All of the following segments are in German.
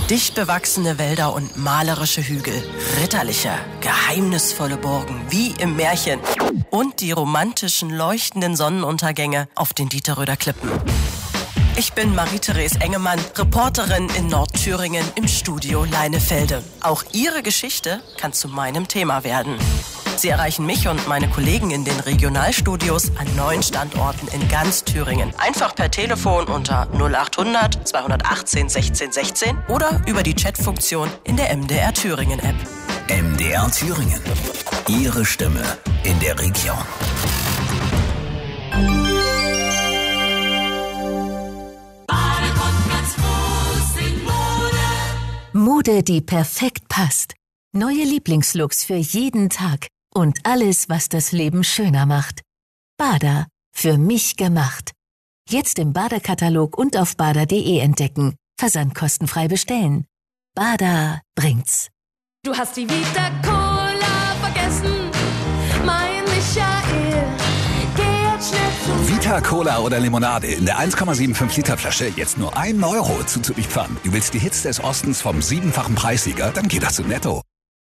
Dicht bewachsene Wälder und malerische Hügel, ritterliche, geheimnisvolle Burgen wie im Märchen und die romantischen, leuchtenden Sonnenuntergänge auf den Dieterröder Klippen. Ich bin Marie-Therese Engemann, Reporterin in Nordthüringen im Studio Leinefelde. Auch Ihre Geschichte kann zu meinem Thema werden. Sie erreichen mich und meine Kollegen in den Regionalstudios an 9 Standorten in ganz Thüringen. Einfach per Telefon unter 0800 218 16 16 oder über die Chatfunktion in der MDR Thüringen App. MDR Thüringen. Ihre Stimme in der Region. Mode, die perfekt passt. Neue Lieblingslooks für jeden Tag. Und alles, was das Leben schöner macht. Bada, für mich gemacht. Jetzt im Bada-Katalog und auf bada.de entdecken. Versandkostenfrei bestellen. Bada bringt's. Du hast die Vita Cola vergessen, mein Michael. Geh jetzt schnell zu Vita Cola oder Limonade in der 1,75 Liter Flasche jetzt nur 1 Euro zuzüglich Pfand. Du willst die Hits des Ostens vom 7-fachen Preissieger? Dann geht das zu Netto.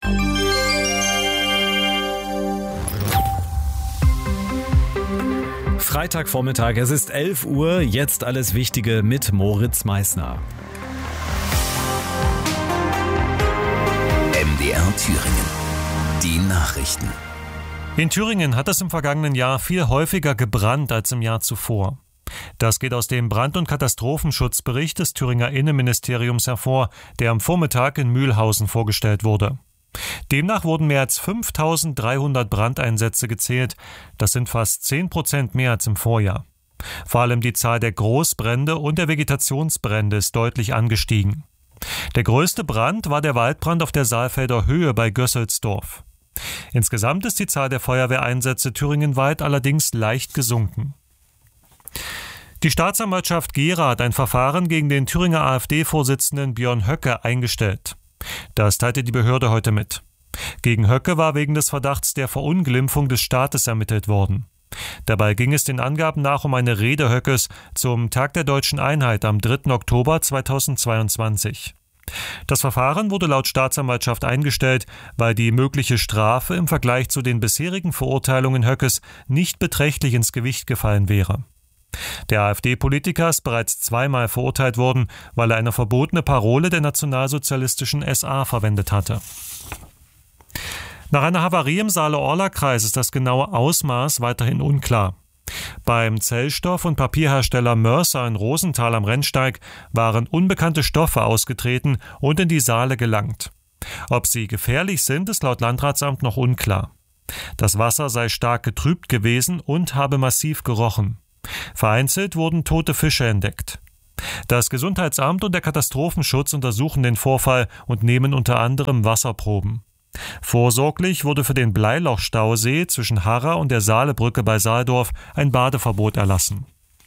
Freitagvormittag, es ist 11 Uhr, jetzt alles Wichtige mit Moritz Meissner. MDR Thüringen. Die Nachrichten. In Thüringen hat es im vergangenen Jahr viel häufiger gebrannt als im Jahr zuvor. Das geht aus dem Brand- und Katastrophenschutzbericht des Thüringer Innenministeriums hervor, der am Vormittag in Mühlhausen vorgestellt wurde. Demnach wurden mehr als 5.300 Brandeinsätze gezählt. Das sind fast 10% mehr als im Vorjahr. Vor allem die Zahl der Großbrände und der Vegetationsbrände ist deutlich angestiegen. Der größte Brand war der Waldbrand auf der Saalfelder Höhe bei Gösselsdorf. Insgesamt ist die Zahl der Feuerwehreinsätze thüringenweit allerdings leicht gesunken. Die Staatsanwaltschaft Gera hat ein Verfahren gegen den Thüringer AfD-Vorsitzenden Björn Höcke eingestellt. Das teilte die Behörde heute mit. Gegen Höcke war wegen des Verdachts der Verunglimpfung des Staates ermittelt worden. Dabei ging es den Angaben nach um eine Rede Höckes zum Tag der Deutschen Einheit am 3. Oktober 2022. Das Verfahren wurde laut Staatsanwaltschaft eingestellt, weil die mögliche Strafe im Vergleich zu den bisherigen Verurteilungen Höckes nicht beträchtlich ins Gewicht gefallen wäre. Der AfD-Politiker ist bereits 2-mal verurteilt worden, weil er eine verbotene Parole der nationalsozialistischen SA verwendet hatte. Nach einer Havarie im Saale-Orla-Kreis ist das genaue Ausmaß weiterhin unklar. Beim Zellstoff- und Papierhersteller Mörser in Rosenthal am Rennsteig waren unbekannte Stoffe ausgetreten und in die Saale gelangt. Ob sie gefährlich sind, ist laut Landratsamt noch unklar. Das Wasser sei stark getrübt gewesen und habe massiv gerochen. Vereinzelt wurden tote Fische entdeckt. Das Gesundheitsamt und der Katastrophenschutz untersuchen den Vorfall und nehmen unter anderem Wasserproben. Vorsorglich wurde für den Bleilochstausee zwischen Harra und der Saalebrücke bei Saaldorf ein Badeverbot erlassen.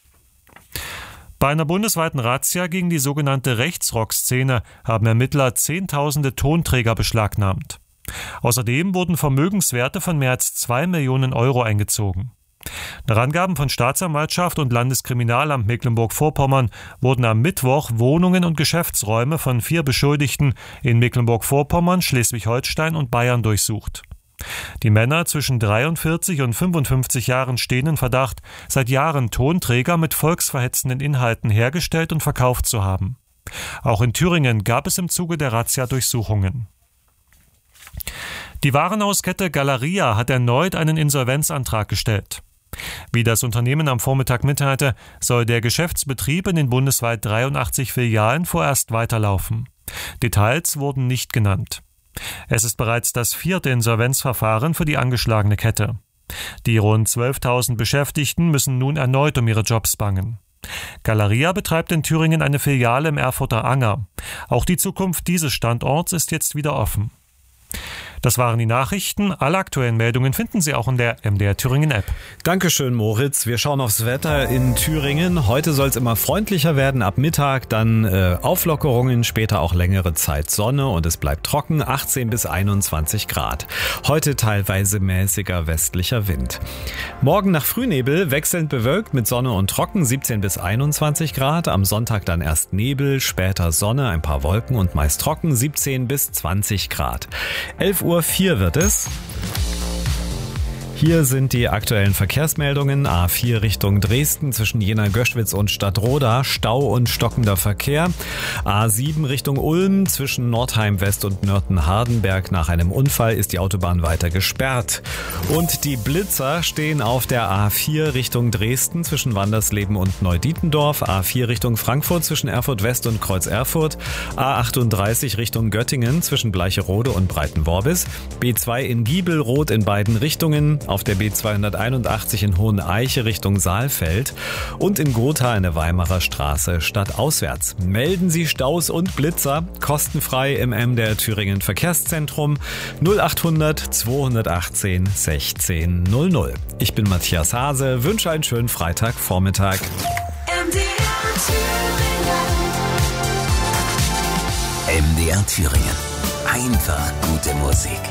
Bei einer bundesweiten Razzia gegen die sogenannte Rechtsrock-Szene haben Ermittler Zehntausende Tonträger beschlagnahmt. Außerdem wurden Vermögenswerte von mehr als 2 Millionen Euro eingezogen. Nach Angaben von Staatsanwaltschaft und Landeskriminalamt Mecklenburg-Vorpommern wurden am Mittwoch Wohnungen und Geschäftsräume von 4 Beschuldigten in Mecklenburg-Vorpommern, Schleswig-Holstein und Bayern durchsucht. Die Männer zwischen 43 und 55 Jahren stehen in Verdacht, seit Jahren Tonträger mit volksverhetzenden Inhalten hergestellt und verkauft zu haben. Auch in Thüringen gab es im Zuge der Razzia Durchsuchungen. Die Warenhauskette Galeria hat erneut einen Insolvenzantrag gestellt. Wie das Unternehmen am Vormittag mitteilte, soll der Geschäftsbetrieb in den bundesweit 83 Filialen vorerst weiterlaufen. Details wurden nicht genannt. Es ist bereits das 4. Insolvenzverfahren für die angeschlagene Kette. Die rund 12.000 Beschäftigten müssen nun erneut um ihre Jobs bangen. Galeria betreibt in Thüringen eine Filiale im Erfurter Anger. Auch die Zukunft dieses Standorts ist jetzt wieder offen. Das waren die Nachrichten. Alle aktuellen Meldungen finden Sie auch in der MDR Thüringen App. Dankeschön, Moritz. Wir schauen aufs Wetter in Thüringen. Heute soll es immer freundlicher werden. Ab Mittag dann Auflockerungen, später auch längere Zeit Sonne und es bleibt trocken, 18 bis 21 Grad. Heute teilweise mäßiger westlicher Wind. Morgen nach Frühnebel wechselnd bewölkt mit Sonne und trocken, 17 bis 21 Grad. Am Sonntag dann erst Nebel, später Sonne, ein paar Wolken und meist trocken, 17 bis 20 Grad. 11:04 Uhr wird es. Hier sind die aktuellen Verkehrsmeldungen. A4 Richtung Dresden zwischen Jena-Göschwitz und Stadtroda, Stau und stockender Verkehr. A7 Richtung Ulm zwischen Nordheim West und Nörten-Hardenberg. Nach einem Unfall ist die Autobahn weiter gesperrt. Und die Blitzer stehen auf der A4 Richtung Dresden zwischen Wandersleben und Neudietendorf. A4 Richtung Frankfurt zwischen Erfurt West und Kreuz Erfurt. A38 Richtung Göttingen zwischen Bleicherode und Breitenworbis. B2 in Giebel rot in beiden Richtungen. Auf der B281 in Hoheneiche Richtung Saalfeld und in Gotha in der Weimarer Straße stadtauswärts. Melden Sie Staus und Blitzer kostenfrei im MDR Thüringen Verkehrszentrum 0800 218 1600. Ich bin Matthias Hase, wünsche einen schönen Freitagvormittag. MDR Thüringen. Einfach gute Musik.